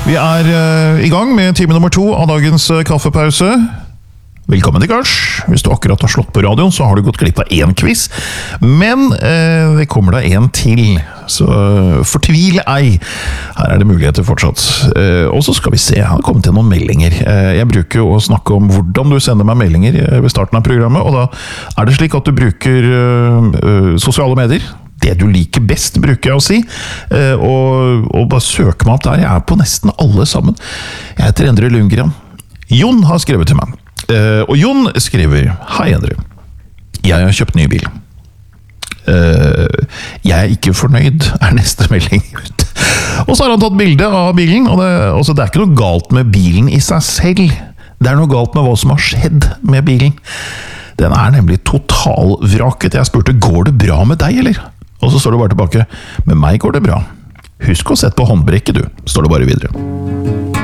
Vi I gang med time nummer 2 av dagens kaffepause. Velkommen til Kars. Hvis du akkurat har slått på radioen, så har du gått glipp av en quiz. Men det kommer da en til, så fortvil ei. Her det muligheter fortsatt. Og så skal vi se, jeg har kommet til noen meldinger. Jeg bruker jo å snakke om hvordan du sender meg meldinger ved starten av programmet, og da det slik at du bruker sosiale medier. Det du liker best, bruker jeg å si, og bare søk meg opp der. Jeg på nesten alle sammen. Jeg heter Endre Lundgren. Jon har skrevet til meg. Og Jon skriver: Hei Endre, jeg har kjøpt ny bil. Jeg ikke fornøyd, neste melding ut. Og så har han tatt bilde av bilen, og det ikke noe galt med bilen i seg selv. Det noe galt med hva som har skjedd med bilen. Den nemlig totalvraket. Jeg spurte: går det bra med deg, eller? Og så står det bare tilbake: med meg går det bra. Husk å sette på håndbrekket, du, står det bare videre.